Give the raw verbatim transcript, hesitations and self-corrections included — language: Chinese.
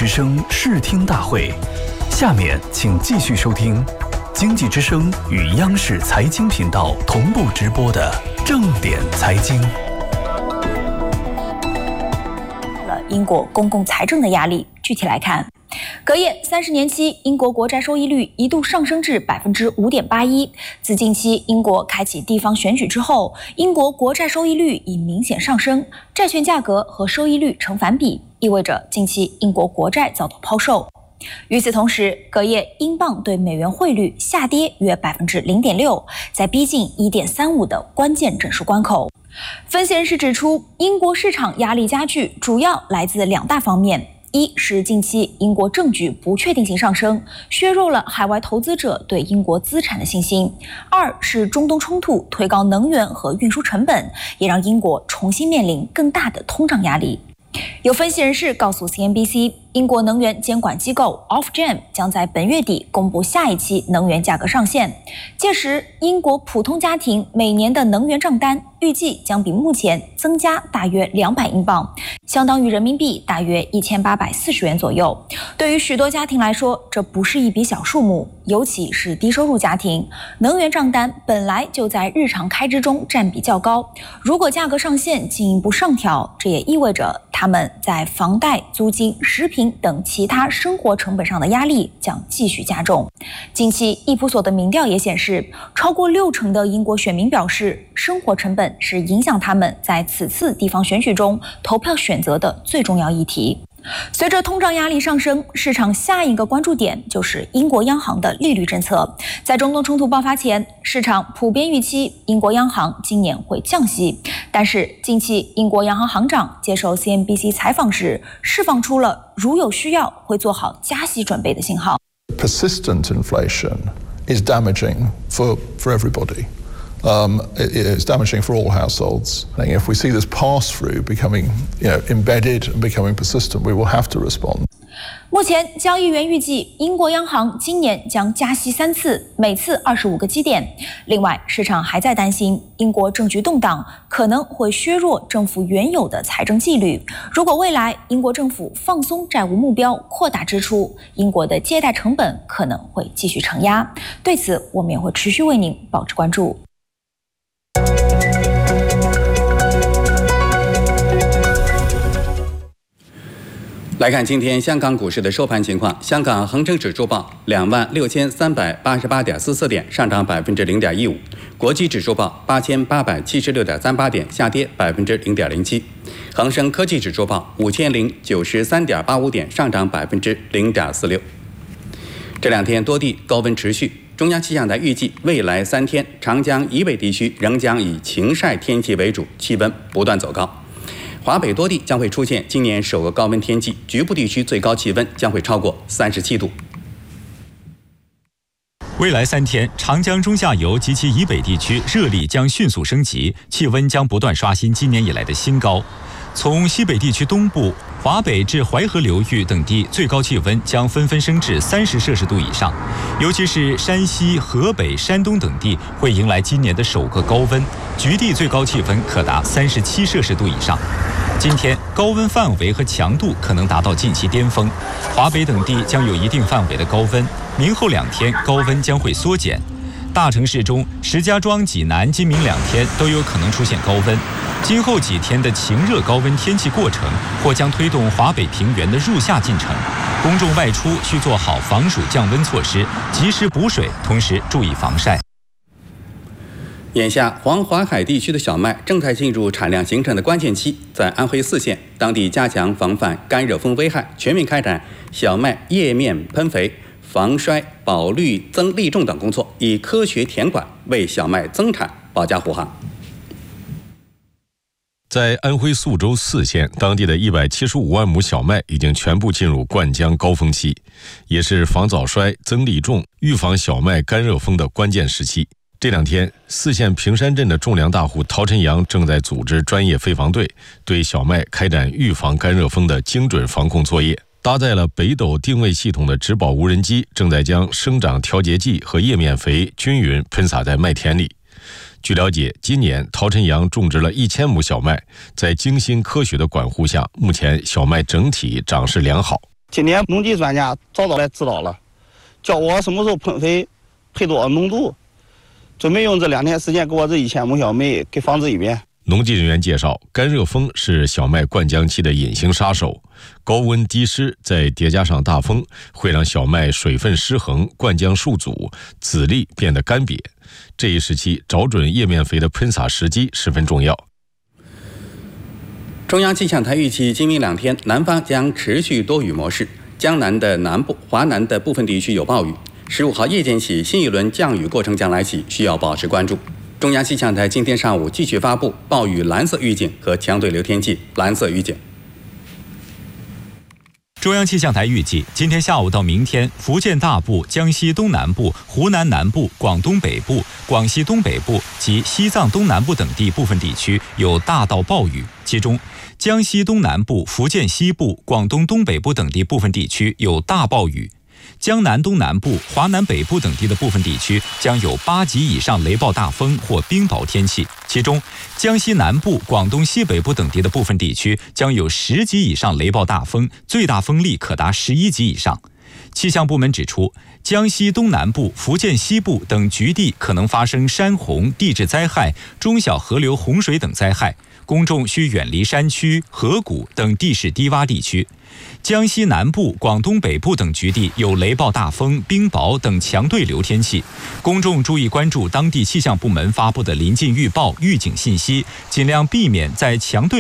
之声视听大会，下面请继续收听经济之声与央视财经频道同步直播的正点财经。 英国公共财政的压力，具体来看，隔夜三十年期英国国债收益率一度上升至百分之五点八一。自近期英国开启地方选举之后，英国国债收益率已明显上升，债券价格和收益率成反比，意味着近期英国国债遭到抛售。与此同时，隔夜英镑对美元汇率下跌约百分之零点六，在逼近一点三五的关键整数关口。分析人士指出，英国市场压力加剧，主要来自两大方面。一是近期英国政局不确定性上升，削弱了海外投资者对英国资产的信心；二是中东冲突推高能源和运输成本，也让英国重新面临更大的通胀压力。有分析人士告诉 C N B C， 英国能源监管机构 Ofgem 将在本月底公布下一期能源价格上限，届时英国普通家庭每年的能源账单预计将比目前增加大约两百英镑，相当于人民币大约一千八百四十元左右。对于许多家庭来说，这不是一笔小数目，尤其是低收入家庭，能源账单本来就在日常开支中占比较高，如果价格上限进一步上调，这也意味着他们在房贷、租金、食品等其他生活成本上的压力将继续加重。近期易普所的民调也显示，超过六成的英国选民表示，生活成本是影响他们在此次地方选举中投票选择的最重要议题。随着通胀压力上升，市场下一个关注点就是英国央行的利率政策。在中东冲突爆发前，市场普遍预期英国央行今年会降息，但是近期英国央行行长接受 C N B C 采访时，释放出了如有需要会做好加息准备的信号。 Persistent inflation is damaging for, for everybody. Um, it, it's damaging for all households. I think if we see this pass-through becoming, you know, embedded and becoming persistent, we will have to respond. 目前，交易员预计英国央行今年将加息三次，每次二十五个基点。另外，市场还在担心英国政局动荡可能会削弱政府原有的财政纪律。如果未来英国政府放松债务目标，扩大支出，英国的借贷成本可能会继续承压。对此，我们也会持续为您保持关注。 来看今天香港股市的收盘情况，香港恒生指数报两万六千三百八十八点四四点，上涨百分之零点一五；国际指数报八千八百七十六点三八点，下跌百分之零点零七；恒生科技指数报五千零九十三点八五点，上涨百分之零点四六。这两天多地高温持续，中央气象台预计未来三天长江以北地区仍将以晴晒天气为主，气温不断走高。华北多地将会出现今年首个高温天气，局部地区最高气温将会超过三十七度。 未来三天，长江中下游及其以北地区热力将迅速升级，气温将不断刷新今年以来的新高。从西北地区东部、华北至淮河流域等地，最高气温将纷纷升至三十摄氏度以上，尤其是山西、河北、山东等地会迎来今年的首个高温，局地最高气温可达三十七摄氏度以上。今天高温范围和强度可能达到近期巅峰，华北等地将有一定范围的高温，明后两天高温将会缩减。大城市中，石家庄、济南今明两天都有可能出现高温。今后几天的晴热高温天气过程，或将推动华北平原的入夏进程。公众外出需做好防暑降温措施，及时补水，同时注意防晒。 眼下，黄淮海地区的小麦正在进入产量形成的关键期，在安徽泗县，当地加强防范干热风危害，全面开展小麦叶面喷肥、防衰、保绿、增粒重等工作，以科学田管为小麦增产保驾护航。 在安徽宿州泗县，当地的一百七十五万亩小麦已经全部进入灌浆高峰期，也是防早衰、增粒重、预防小麦干热风的关键时期。这两天，泗县平山镇的种粮大户陶晨阳正在组织专业飞防队，对小麦开展预防干热风的精准防控作业。搭载了北斗定位系统的植保无人机正在将生长调节剂和叶面肥均匀喷洒在麦田里。据了解，今年陶晨阳种植了一千亩小麦，在精心科学的管护下，目前小麦整体长势良好。 今年农技专家早早来指导了，教我什么时候喷肥，配多少浓度，准备用这两天时间给我这一千亩小麦给防治一遍。 农技人员介绍，干热风是小麦灌浆期的隐形杀手，高温低湿再叠加上大风，会让小麦水分失衡，灌浆受阻，籽粒变得干瘪。这一时期找准叶面肥的喷洒时机十分重要。 中央气象台预计，今明两天南方将持续多雨模式，江南的南部、华南的部分地区有暴雨。十五号夜间起，新一轮降雨过程将来袭，需要保持关注。中央气象台今天上午继续发布暴雨蓝色预警和强对流天气蓝色预警。 中央气象台预计，今天下午到明天，福建大部、江西东南部、湖南南部、广东北部、广西东北部及西藏东南部等地部分地区有大到暴雨，其中江西东南部、福建西部、广东东北部等地部分地区有大暴雨。江南东南部、华南北部等地的部分地区将有八级以上雷暴大风或冰雹天气，其中江西南部、广东西北部等地的部分地区将有十级以上雷暴大风，最大风力可达十一级以上。气象部门指出，江西东南部、福建西部等局地可能发生山洪、地质灾害、中小河流洪水等灾害，公众需远离山区、河谷等地势低洼地区。江西南部、广东北部等局地有雷暴大风、冰雹等强对流天气，公众注意关注当地气象部门发布的临近预报、预警信息，尽量避免在强对